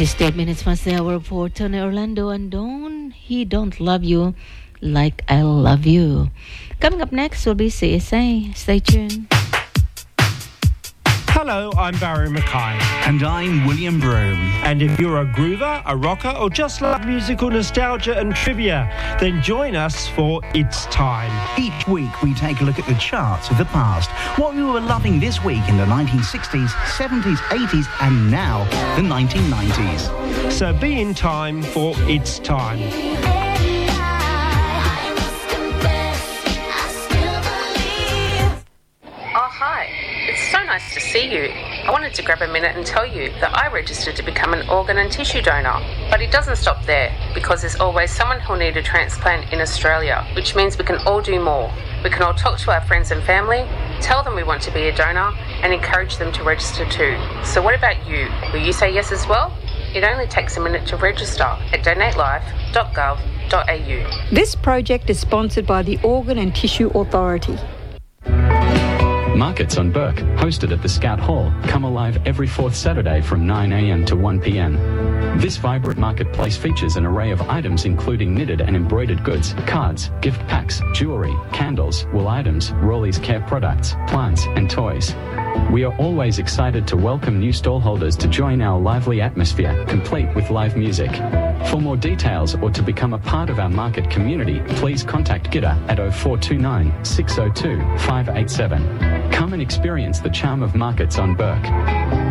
28 minutes past the hour for Tony Orlando and He Don't Love You Like I Love You. Coming up next will be CSA. Stay tuned. Hello, I'm Barry Mackay. And I'm William Broome. And if you're a groover, a rocker, or just love musical nostalgia and trivia, then join us for It's Time. Each week we take a look at the charts of the past, what we were loving this week in the 1960s, 70s, 80s, and now the 1990s. So be in time for It's Time. Hi, it's so nice to see you. I wanted to grab a minute and tell you that I registered to become an organ and tissue donor. But it doesn't stop there, because there's always someone who'll need a transplant in Australia, which means we can all do more. We can all talk to our friends and family, tell them we want to be a donor, and encourage them to register too. So what about you? Will you say yes as well? It only takes a minute to register at donatelife.gov.au. This project is sponsored by the Organ and Tissue Authority. Markets on Burke, hosted at the Scout Hall, come alive every fourth Saturday from 9 a.m. to 1 p.m. This vibrant marketplace features an array of items including knitted and embroidered goods, cards, gift packs, jewellery, candles, wool items, Rawley's care products, plants and toys. We are always excited to welcome new stallholders to join our lively atmosphere, complete with live music. For more details or to become a part of our market community, please contact Gidda at 0429 602 587. Come and experience the charm of markets on Burke.